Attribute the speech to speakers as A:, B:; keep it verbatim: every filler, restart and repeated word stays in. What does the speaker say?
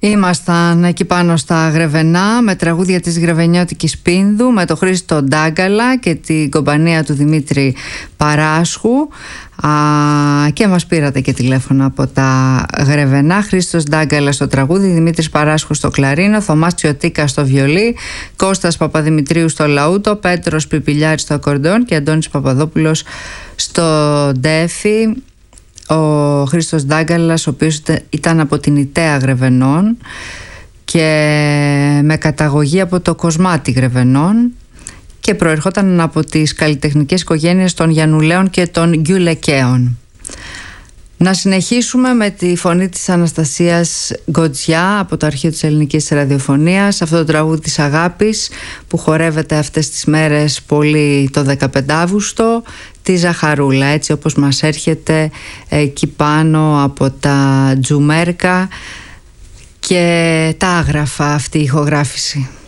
A: Ήμασταν εκεί πάνω στα Γρεβενά με τραγούδια της Γρεβενιώτικης Πίνδου, με τον Χρήστο Ντάγκαλα και την κομπανία του Δημήτρη Παράσχου. Α, και μας πήρατε και τηλέφωνα από τα Γρεβενά. Χρήστος Ντάγκαλα στο τραγούδι, Δημήτρης Παράσχου στο κλαρίνο, Θωμάς Τσιωτίκα στο βιολί, Κώστας Παπαδημητρίου στο λαούτο, Πέτρος Πιπιλιάρης στο ακορντεόν και Αντώνης Παπαδόπουλος στο ντέφι. Ο Χρήστος Ντάγκαλας, ο οποίος ήταν από την Ιταία Γρεβενών και με καταγωγή από το Κοσμάτι Γρεβενών και προερχόταν από τις καλλιτεχνικές οικογένειες των Γιαννουλαίων και των Γκιουλεκαίων. Να συνεχίσουμε με τη φωνή της Αναστασίας Γκοτζιά από το αρχείο της ελληνικής ραδιοφωνίας, αυτό το τραγούδι της αγάπης που χορεύεται αυτές τις μέρες πολύ το δεκαπέντε Αύγουστο, τη Ζαχαρούλα, έτσι όπως μας έρχεται εκεί πάνω από τα τζουμέρκα και τα άγραφα αυτή η ηχογράφηση.